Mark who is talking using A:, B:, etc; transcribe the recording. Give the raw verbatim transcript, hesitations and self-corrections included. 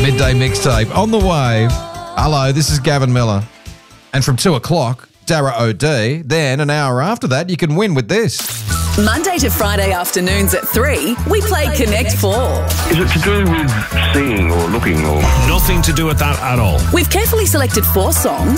A: midday mixtape on the way. Hello, this is Gavin Miller. And from two o'clock, Dara O'D. Then an hour after that, you can win with this.
B: Monday to Friday afternoons at three, we play Connect Four.
C: Is it to do with seeing or looking or...?
D: Nothing to do with that at all.
B: We've carefully selected four songs